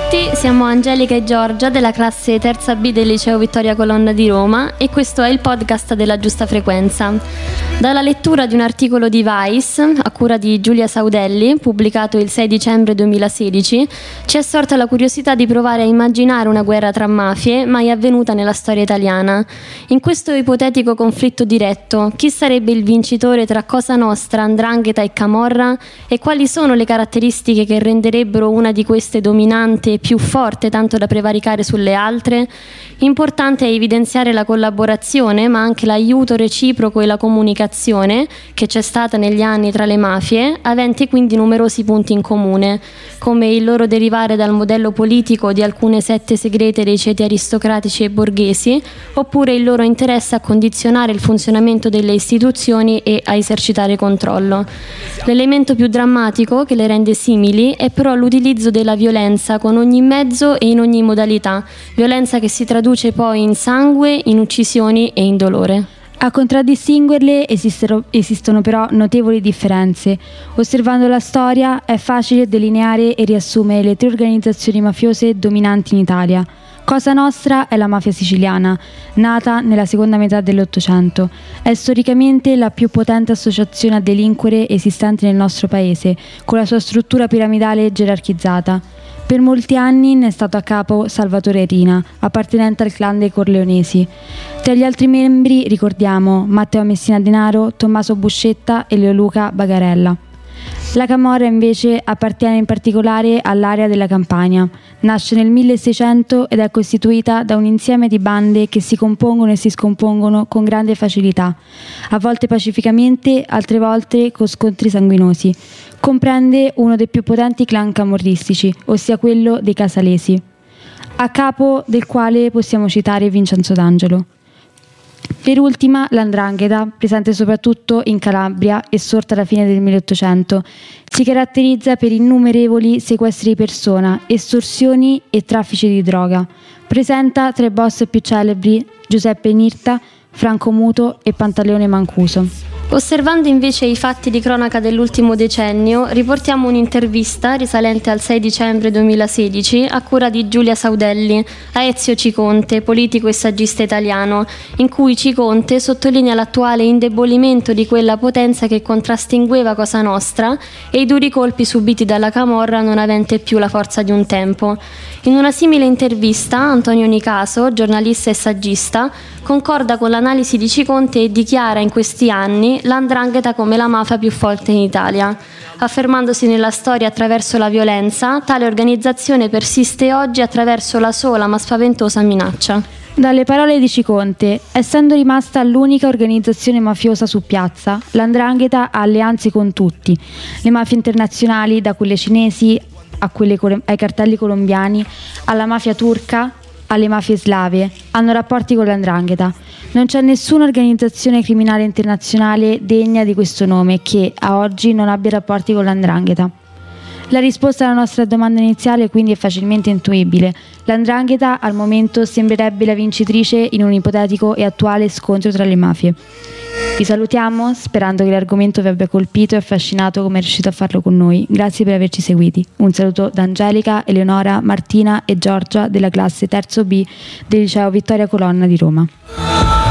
tutti, siamo Angelica e Giorgia della classe terza B del liceo Vittoria Colonna di Roma e questo è il podcast della Giusta Frequenza. Dalla lettura di un articolo di Vice, a cura di Giulia Saudelli, pubblicato il 6 dicembre 2016, ci è sorta la curiosità di provare a immaginare una guerra tra mafie mai avvenuta nella storia italiana. In questo ipotetico conflitto diretto, chi sarebbe il vincitore tra Cosa Nostra, 'Ndrangheta e Camorra e quali sono le caratteristiche che renderebbero una di queste dominante e più forte tanto da prevaricare sulle altre? Importante è evidenziare la collaborazione ma anche l'aiuto reciproco e la comunicazione che c'è stata negli anni tra le mafie, aventi quindi numerosi punti in comune, come il loro derivare dal modello politico di alcune sette segrete dei ceti aristocratici e borghesi, oppure il loro interesse a condizionare il funzionamento delle istituzioni e a esercitare controllo. L'elemento più drammatico che le rende simili è però l'utilizzo della violenza con ogni mezzo e in ogni modalità, violenza che si traduce poi in sangue, in uccisioni e in dolore. A contraddistinguerle esistono però notevoli differenze. Osservando la storia è facile delineare e riassumere le tre organizzazioni mafiose dominanti in Italia. Cosa Nostra è la mafia siciliana, nata nella seconda metà dell'Ottocento. È storicamente la più potente associazione a delinquere esistente nel nostro paese, con la sua struttura piramidale gerarchizzata. Per molti anni ne è stato a capo Salvatore Rina, appartenente al clan dei Corleonesi. Tra gli altri membri ricordiamo Matteo Messina Denaro, Tommaso Buscetta e Leoluca Bagarella. La Camorra invece appartiene in particolare all'area della Campania. Nasce nel 1600 ed è costituita da un insieme di bande che si compongono e si scompongono con grande facilità, a volte pacificamente, altre volte con scontri sanguinosi. Comprende uno dei più potenti clan camorristici, ossia quello dei Casalesi, a capo del quale possiamo citare Vincenzo D'Angelo. Per ultima, l''Ndrangheta, presente soprattutto in Calabria e sorta alla fine del 1800, si caratterizza per innumerevoli sequestri di persona, estorsioni e traffici di droga. Presenta tra i boss più celebri Giuseppe Nirta, Franco Muto e Pantaleone Mancuso. Osservando invece i fatti di cronaca dell'ultimo decennio, riportiamo un'intervista risalente al 6 dicembre 2016 a cura di Giulia Saudelli a Ezio Ciconte, politico e saggista italiano, in cui Ciconte sottolinea l'attuale indebolimento di quella potenza che contrastingueva Cosa Nostra e i duri colpi subiti dalla Camorra non avente più la forza di un tempo. In una simile intervista, Antonio Nicaso, giornalista e saggista, concorda con l'analisi di Ciconte e dichiara in questi anni l''Ndrangheta come la mafia più forte in Italia. Affermandosi nella storia attraverso la violenza, tale organizzazione persiste oggi attraverso la sola ma spaventosa minaccia. Dalle parole di Ciconte, essendo rimasta l'unica organizzazione mafiosa su piazza, l''Ndrangheta ha alleanze con tutti, le mafie internazionali, da quelle cinesi ai cartelli colombiani, alla mafia turca, alle mafie slave, hanno rapporti con l''Ndrangheta. Non c'è nessuna organizzazione criminale internazionale degna di questo nome che, a oggi, non abbia rapporti con l''Ndrangheta. La risposta alla nostra domanda iniziale quindi è facilmente intuibile. L''Ndrangheta al momento sembrerebbe la vincitrice in un ipotetico e attuale scontro tra le mafie. Vi salutiamo sperando che l'argomento vi abbia colpito e affascinato come è riuscito a farlo con noi. Grazie per averci seguiti. Un saluto da Angelica, Eleonora, Martina e Giorgia della classe terzo B del liceo Vittoria Colonna di Roma.